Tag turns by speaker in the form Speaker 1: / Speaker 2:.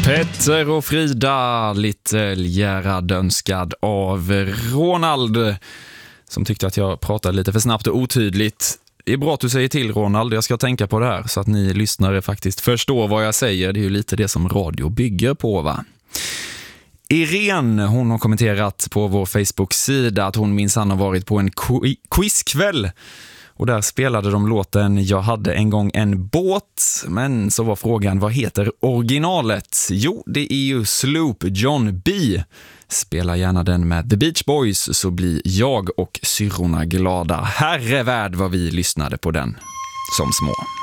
Speaker 1: Petter och Frida, Little Gerhard önskad av Ronald, som tyckte att jag pratade lite för snabbt och otydligt. Det är bra att du säger till, Ronald. Jag ska tänka på det här så att ni lyssnare faktiskt förstår vad jag säger. Det är ju lite det som radio bygger på, va? Irene, hon har kommenterat på vår Facebook-sida att hon minsann har varit på en quizkväll. Och där spelade de låten Jag hade en gång en båt. Men så var frågan, vad heter originalet? Jo, det är ju Sloop John B. Spela gärna den med The Beach Boys så blir jag och syrrorna glada. Herrevärld vad vi lyssnade på den som små.